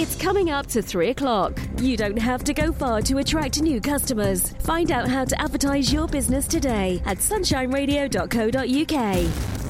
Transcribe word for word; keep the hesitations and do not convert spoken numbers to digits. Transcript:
It's coming up to three o'clock. You don't have to go far to attract new customers. Find out how to advertise your business today at sunshine radio dot co dot uk.